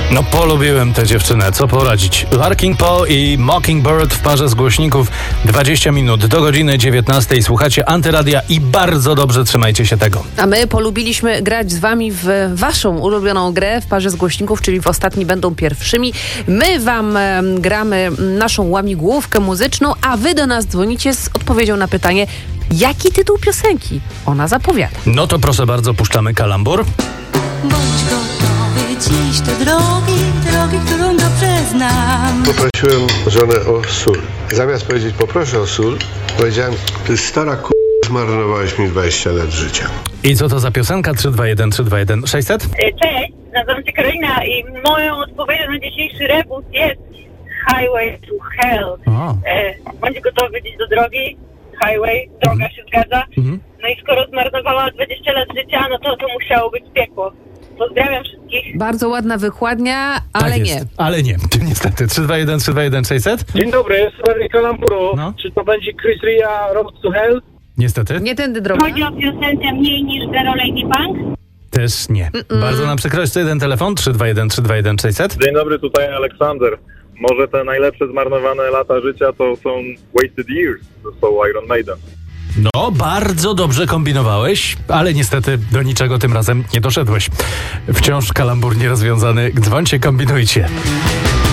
No polubiłem tę dziewczynę, co poradzić. Larkin Poe i Mockingbird w parze z głośników. 20 minut do godziny 19. Słuchacie Antyradia i bardzo dobrze trzymajcie się tego. A my polubiliśmy grać z wami w waszą ulubioną grę w parze z głośników, czyli w Ostatni będą pierwszymi. My wam gramy naszą łamigłówkę muzyczną, a wy do nas dzwonicie z odpowiedzią na pytanie, jaki tytuł piosenki ona zapowiada. No to proszę bardzo, puszczamy kalambur. Bądź gotowy dziś do drogi, którą dobrze znam. Poprosiłem żonę o sól. Zamiast powiedzieć poproszę o sól, powiedziałem, ty stara zmarnowałeś mi 20 lat życia. I co to za piosenka? 321 600? Cześć, nazywam się Karolina i moją odpowiedzią na dzisiejszy rebus jest Highway to Hell. Bądź gotowy dziś do drogi, highway, droga się zgadza. No i skoro zmarnowała 20 lat życia, no to musiało być piekło. Pozdrawiam wszystkich. Bardzo ładna wykładnia, ale tak nie. jest, ale nie, niestety. 321 600? Dzień dobry, w sprawie kalamburu. No. Czy to będzie Chris Ria, Road to Hell? Niestety. Nie tędy droga. Chodzi o piosenkę Mniej niż Zero Lady Punk? Też nie. Bardzo nam przykro, jeszcze jeden telefon. 321 600? Dzień dobry, tutaj Aleksander. Może te najlepsze zmarnowane lata życia to są Wasted Years, to są Iron Maiden. No, bardzo dobrze kombinowałeś, ale niestety do niczego tym razem nie doszedłeś. Wciąż kalambur nierozwiązany. Dzwońcie, kombinujcie.